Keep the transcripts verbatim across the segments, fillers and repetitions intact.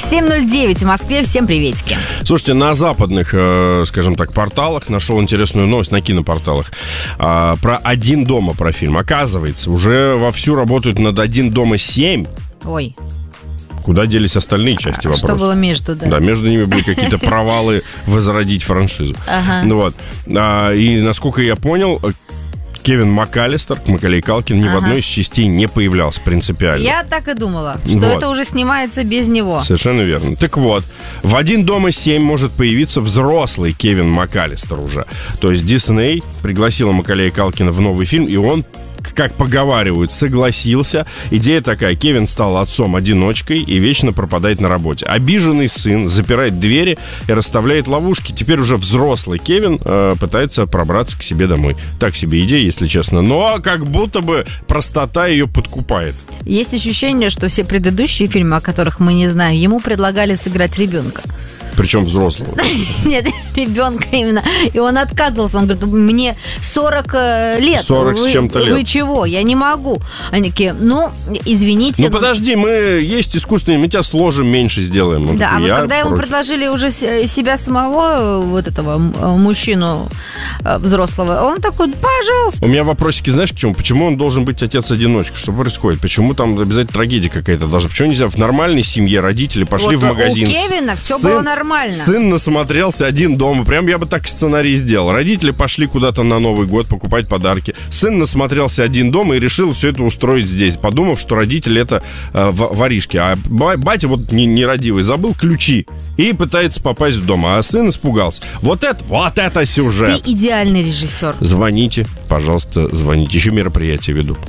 семь ноль девять в Москве. Всем приветики. Слушайте, на западных, э, скажем так, порталах нашел интересную новость, на кинопорталах, э, про «Один дома», про фильм. Оказывается, уже вовсю работают над «Один дома семь». Ой. Куда делись остальные части а, вопроса? Что было между, да? Да, между ними были какие-то провалы возродить франшизу. Ага. Вот. А, и, насколько я понял, Кевин МакАлистер, Маколей Калкин, ни ага. в одной из частей не появлялся принципиально. Я так и думала, что вот. это уже снимается без него. Совершенно верно. Так вот, в «Один дома семь» может появиться взрослый Кевин МакАлистер уже. То есть Дисней пригласила Маколея Калкина в новый фильм, и он, как поговаривают, согласился. Идея такая: Кевин стал отцом-одиночкой и вечно пропадает на работе. Обиженный сын запирает двери и расставляет ловушки. Теперь уже взрослый Кевин э, пытается пробраться к себе домой. Так себе идея, если честно. Но как будто бы простота ее подкупает. Есть ощущение, что все предыдущие фильмы, о которых мы не знаем, ему предлагали сыграть ребенка. Причем взрослого. Нет, ребенка именно. И он отказывался. Он говорит: мне сорок лет. сорок с чем-то лет. Вы чего? Я не могу. Они такие: ну, извините. Ну, подожди, мы есть искусственные, мы тебя сложим, меньше сделаем. Он да, такой, а вот когда против. ему предложили уже себя самого, вот этого мужчину взрослого, он такой: пожалуйста. У меня вопросики, знаешь, к чему? Почему он должен быть отец-одиночка? Что происходит? Почему там обязательно трагедия какая-то должна? Почему нельзя в нормальной семье родители пошли вот в магазин? У Кевина все сын, было нормально. Сын насмотрелся «Один дома». Прям я бы так сценарий сделал. Родители пошли куда-то на Новый год покупать подарки. Сын насмотрелся «Один дома» и решил все это устроить здесь, подумав, что родители это э, воришки. А батя вот нерадивый забыл ключи и пытается попасть в дом. А сын испугался. Вот это, вот это сюжет. Ты идеальный режиссер. Звоните, пожалуйста, звоните. Еще мероприятие веду.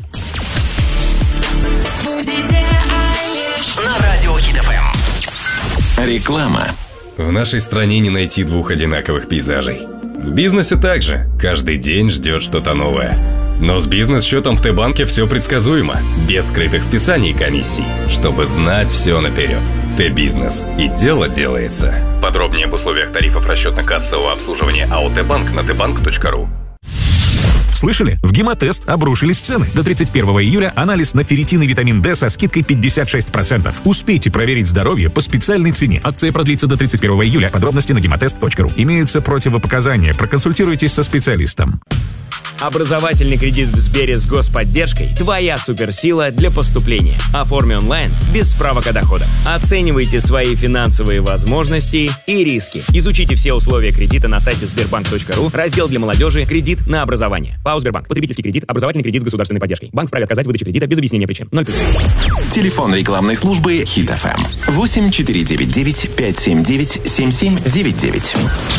На радио Хит эф эм. Реклама. В нашей стране не найти двух одинаковых пейзажей. В бизнесе также. Каждый день ждет что-то новое. Но с бизнес-счетом в Т-банке все предсказуемо. Без скрытых списаний и комиссий. Чтобы знать все наперед. Т-бизнес. И дело делается. Подробнее об условиях тарифов расчетно-кассового обслуживания АО Т-банк на тбанк точка ру. Слышали? В Гемотест обрушились цены. До тридцать первого июля анализ на ферритин и витамин D со скидкой пятьдесят шесть процентов. Успейте проверить здоровье по специальной цене. Акция продлится до тридцать первого июля. Подробности на гемотест точка ру. Имеются противопоказания. Проконсультируйтесь со специалистом. Образовательный кредит в Сбере с господдержкой – твоя суперсила для поступления. Оформи онлайн без справок о доходах. Оценивайте свои финансовые возможности и риски. Изучите все условия кредита на сайте сбербанк точка ру, раздел для молодежи «Кредит на образование». ПАО «Сбербанк». Потребительский кредит, образовательный кредит с государственной поддержкой. Банк вправе отказать в выдаче кредита без объяснения причин. ноль плюс. Телефон рекламной службы Хит эф эм. восемь четыре девять девять пять семь девять семь семь девять девять.